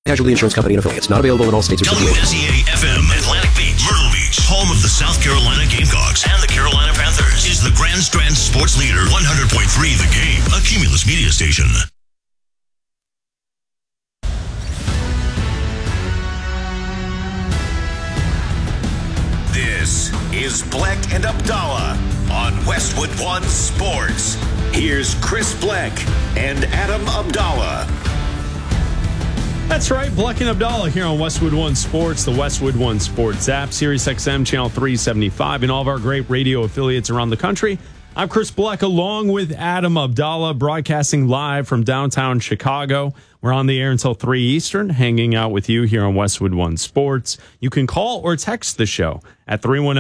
Casualty Insurance Company and Affiliates. Not available in all states or situations. WSEA-FM, Atlantic Beach, Myrtle Beach, home of the South Carolina Gamecocks and the Carolina Panthers, is the Grand Strand Sports Leader, 100.3 The Game, a Cumulus media station. This is Bleck and Abdallah on Westwood One Sports. Here's Chris Bleck and Adam Abdallah. That's right, Bleck and Abdallah here on Westwood One Sports, the Westwood One Sports app, Sirius XM, channel 375, and all of our great radio affiliates around the country. I'm Chris Bleck, along with Adam Abdallah, broadcasting live from downtown Chicago. We're on the air until 3 Eastern, hanging out with you here on Westwood One Sports. You can call or text the show at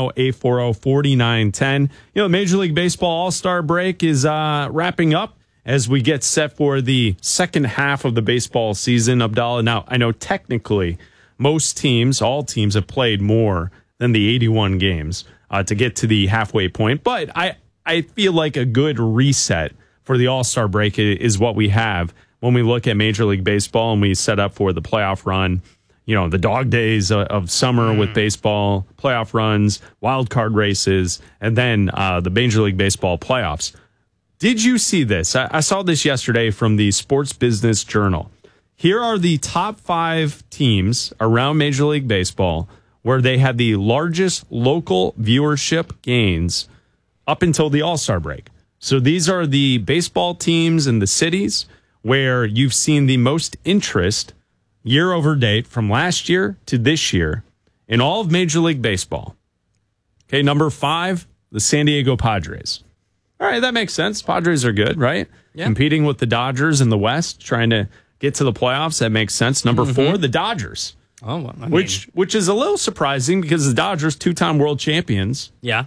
310-840-4910. You know, Major League Baseball All-Star break is wrapping up as we get set for the second half of the baseball season, Abdallah. Now, I know technically most teams, all teams, have played more than the 81 games to get to the halfway point. But I feel like a good reset for the All-Star break is what we have when we look at Major League Baseball and we set up for the playoff run. You know, the dog days of summer with baseball, playoff runs, wild card races, and then the Major League Baseball playoffs. Did you see this? I saw this yesterday from the Sports Business Journal. Here are the top 5 teams around Major League Baseball where they had the largest local viewership gains up until the All-Star break. So these are the baseball teams in the cities where you've seen the most interest year over date from last year to this year in all of Major League Baseball. Okay, number 5, the San Diego Padres. All right, that makes sense. Padres are good, right? Yeah. Competing with the Dodgers in the West, trying to get to the playoffs. That makes sense. Number 4, the Dodgers. Oh, well, I mean, which is a little surprising because the Dodgers, 2-time world champions. Yeah.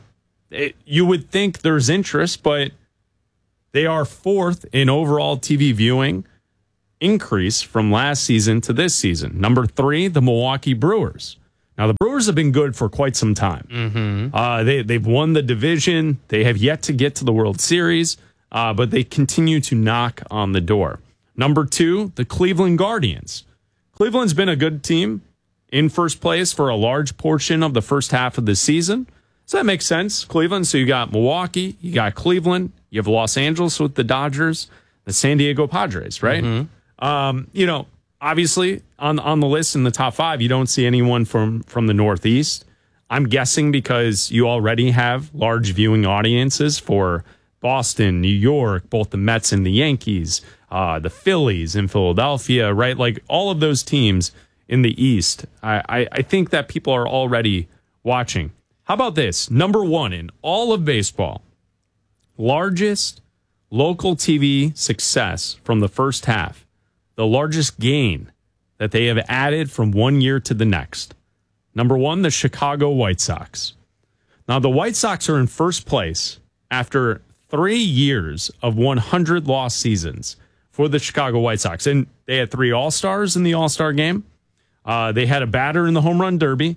You would think there's interest, but they are 4th in overall TV viewing increase from last season to this season. Number 3, the Milwaukee Brewers. Now, the Brewers have been good for quite some time. They've won the division. They have yet to get to the World Series, but they continue to knock on the door. Number 2, the Cleveland Guardians. Cleveland's been a good team in first place for a large portion of the first half of the season. So that makes sense. Cleveland. So you got Milwaukee, you got Cleveland, you have Los Angeles with the Dodgers, the San Diego Padres, right? You know, obviously, on the list in the top 5, you don't see anyone from the Northeast. I'm guessing because you already have large viewing audiences for Boston, New York, both the Mets and the Yankees, the Phillies in Philadelphia, right? Like all of those teams in the East. I think that people are already watching. How about this? Number 1 in all of baseball, largest local TV success from the first half. The largest gain that they have added from one year to the next. Number 1, the Chicago White Sox. Now, the White Sox are in first place after 3 years of 100 lost seasons for the Chicago White Sox. And they had 3 All-Stars in the All-Star game. They had a batter in the Home Run Derby.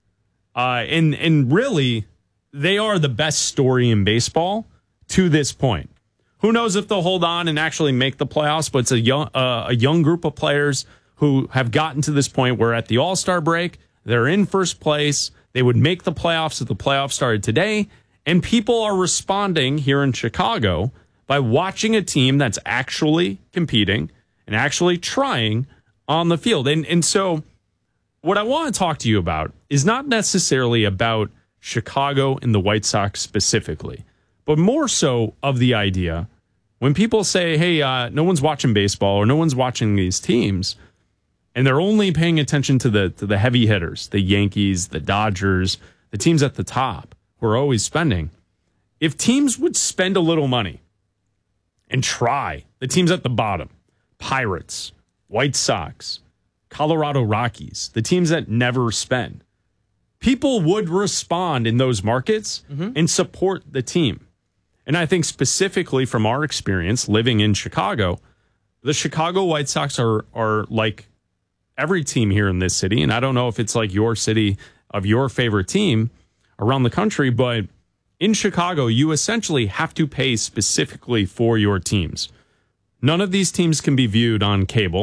And really, they are the best story in baseball to this point. Who knows if they'll hold on and actually make the playoffs, but it's a young group of players who have gotten to this point where at the All-Star break, they're in first place. They would make the playoffs if the playoffs started today. And people are responding here in Chicago by watching a team that's actually competing and actually trying on the field. And so what I want to talk to you about is not necessarily about Chicago and the White Sox specifically, but more so of the idea when people say, hey, no one's watching baseball or no one's watching these teams, and they're only paying attention to the heavy hitters, the Yankees, the Dodgers, the teams at the top who are always spending. If teams would spend a little money and try, the teams at the bottom, Pirates, White Sox, Colorado Rockies, the teams that never spend, people would respond in those markets and support the team. And I think specifically from our experience living in Chicago, the Chicago White Sox are like every team here in this city. And I don't know if it's like your city of your favorite team around the country, but in Chicago, you essentially have to pay specifically for your teams. None of these teams can be viewed on cable.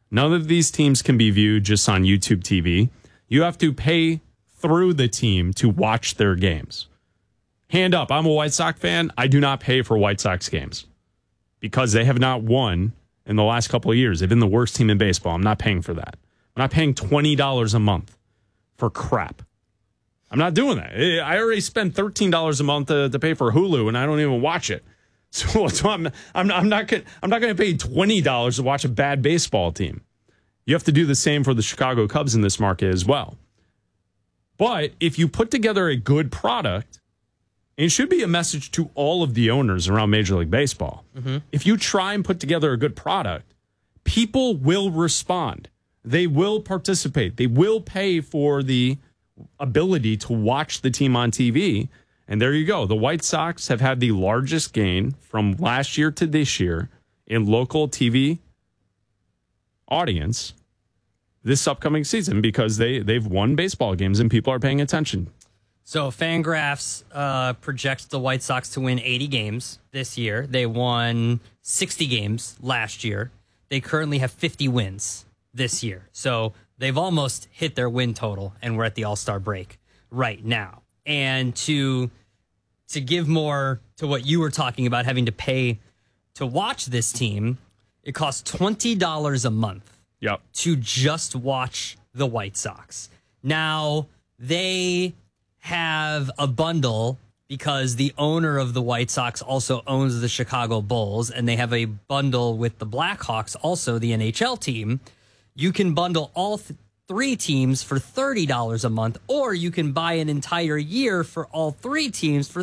None of these teams can be viewed just on YouTube TV. You have to pay through the team to watch their games. Hand up, I'm a White Sox fan. I do not pay for White Sox games because they have not won in the last couple of years. They've been the worst team in baseball. I'm not paying for that. I'm not paying $20 a month for crap. I'm not doing that. I already spent $13 a month to pay for Hulu, and I don't even watch it. So I'm not going to pay $20 to watch a bad baseball team. You have to do the same for the Chicago Cubs in this market as well. But if you put together a good product, and it should be a message to all of the owners around Major League Baseball. Mm-hmm. If you try and put together a good product, people will respond. They will participate. They will pay for the ability to watch the team on TV. And there you go. The White Sox have had the largest gain from last year to this year in local TV audience this upcoming season because they've won baseball games and people are paying attention. So Fangraphs projects the White Sox to win 80 games this year. They won 60 games last year. They currently have 50 wins this year. So they've almost hit their win total, and we're at the All-Star break right now. And to give more to what you were talking about, having to pay to watch this team, it costs $20 a month to just watch the White Sox. Now, they have a bundle because the owner of the White Sox also owns the Chicago Bulls, and they have a bundle with the Blackhawks, also the NHL team. You can bundle all three teams for $30 a month, or you can buy an entire year for all three teams for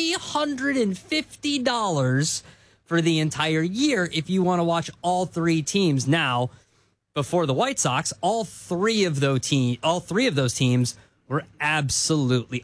$350 for the entire year if you want to watch all three teams. Now, before the White Sox, all three of those teams are absolutely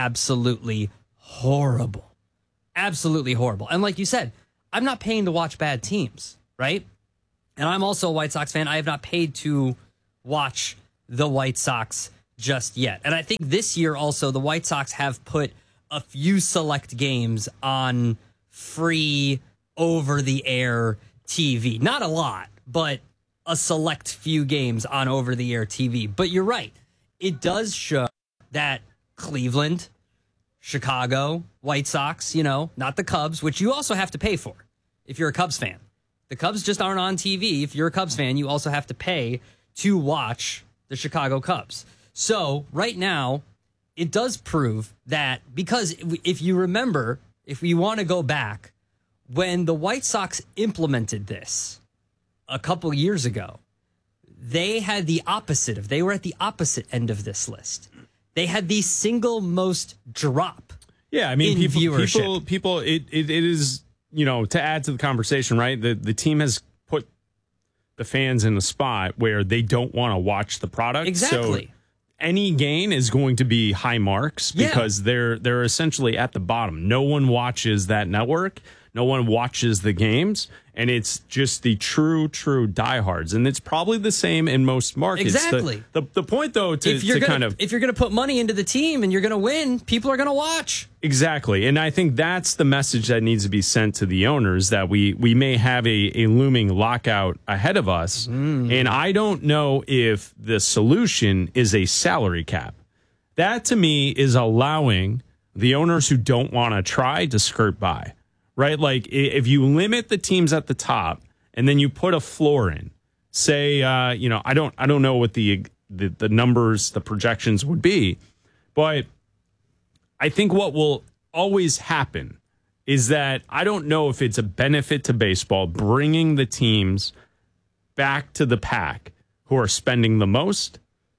horrible. Absolutely horrible. And like you said, I'm not paying to watch bad teams, right? And I'm also a White Sox fan. I have not paid to watch the White Sox just yet. And I think this year also the White Sox have put a few select games on free over-the-air TV. Not a lot, but a select few games on over-the-air TV. But you're right. It does show that Cleveland, Chicago, White Sox, not the Cubs, which you also have to pay for if you're a Cubs fan. The Cubs just aren't on TV. If you're a Cubs fan, you also have to pay to watch the Chicago Cubs. So right now, it does prove that, because if you remember, if we want to go back, when the White Sox implemented this a couple years ago, they had they were at the opposite end of this list. They had the single most drop. Yeah, I mean, viewership. people, it is, to add to the conversation, right? The team has put the fans in a spot where they don't want to watch the product. Exactly. So any gain is going to be high marks because they're essentially at the bottom. No one watches that network. No one watches the games, and it's just the true diehards. And it's probably the same in most markets. Exactly. The point, though, if you're going to put money into the team and you're going to win, people are going to watch. Exactly. And I think that's the message that needs to be sent to the owners, that we may have a looming lockout ahead of us. And I don't know if the solution is a salary cap. That, to me, is allowing the owners who don't want to try to skirt by. Right? Like, if you limit the teams at the top and then you put a floor in, say, I don't know what the numbers, the projections would be, but I think what will always happen is that I don't know if it's a benefit to baseball bringing the teams back to the pack who are spending the most.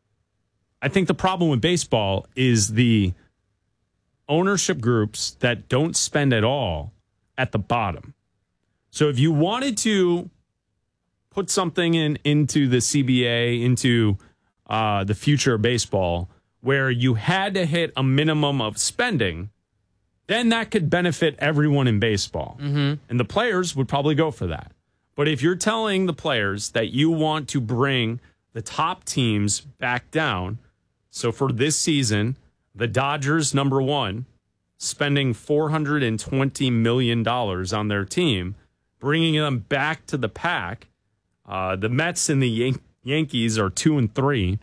I think the problem with baseball is the ownership groups that don't spend at all at the bottom. So if you wanted to put something into the CBA, into the future of baseball, where you had to hit a minimum of spending, then that could benefit everyone in baseball. And the players would probably go for that. But if you're telling the players that you want to bring the top teams back down, so for this season, the Dodgers, number one, spending $420 million on their team, bringing them back to the pack, The Mets and the Yankees are 2-3,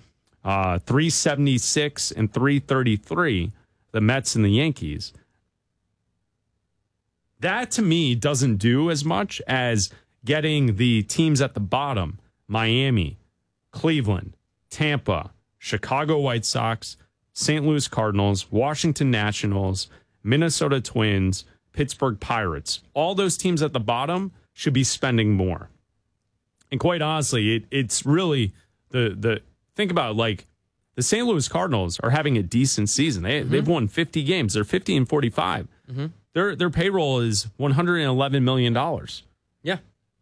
376 and 333. The Mets and the Yankees. That to me doesn't do as much as getting the teams at the bottom: Miami, Cleveland, Tampa, Chicago White Sox, St. Louis Cardinals, Washington Nationals, Minnesota Twins, Pittsburgh Pirates. All those teams at the bottom should be spending more. And quite honestly, it's really the think about, like, the St. Louis Cardinals are having a decent season. They've won 50 games. They're 50-45. Their payroll is $111 million. Yeah.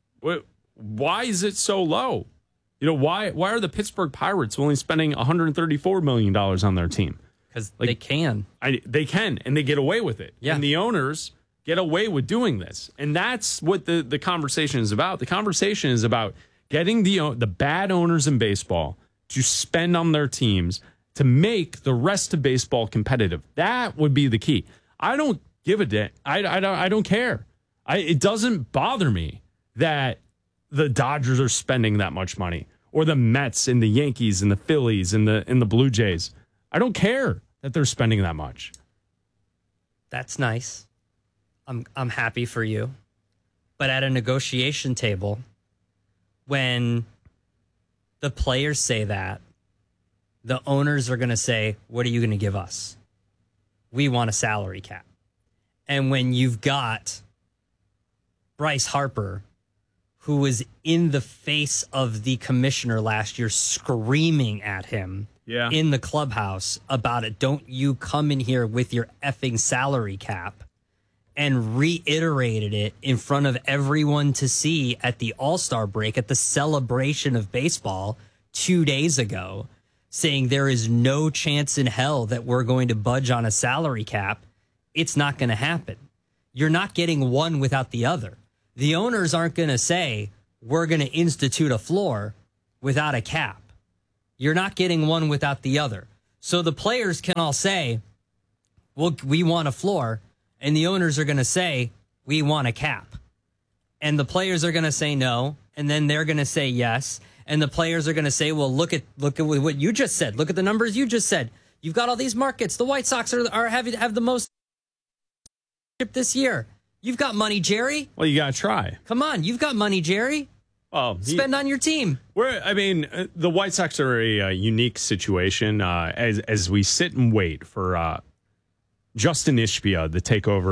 Why is it so low? Why are the Pittsburgh Pirates only spending $134 million on their team? Because they can. They can, and they get away with it. Yeah. And the owners get away with doing this. And that's what the conversation is about. The conversation is about getting the bad owners in baseball to spend on their teams to make the rest of baseball competitive. That would be the key. I don't give a damn. I don't care. It doesn't bother me that the Dodgers are spending that much money, or the Mets and the Yankees and the Phillies and the Blue Jays. I don't care that they're spending that much. That's nice. I'm happy for you. But at a negotiation table, when the players say that, the owners are going to say, what are you going to give us? We want a salary cap. And when you've got Bryce Harper, who was in the face of the commissioner last year, screaming at him in the clubhouse about it, don't you come in here with your effing salary cap, and reiterated it in front of everyone to see at the All-Star break, at the celebration of baseball 2 days ago, saying there is no chance in hell that we're going to budge on a salary cap. It's not going to happen. You're not getting one without the other. The owners aren't going to say, we're going to institute a floor without a cap. You're not getting one without the other. So the players can all say, well, we want a floor. And the owners are going to say, we want a cap. And the players are going to say no. And then they're going to say yes. And the players are going to say, well, look at what you just said. Look at the numbers you just said. You've got all these markets. The White Sox have the most this year. You've got money, Jerry. Well, you got to try. Come on. You've got money, Jerry. Well, spend on your team. The White Sox are a unique situation as we sit and wait for Justin Ishbia to take over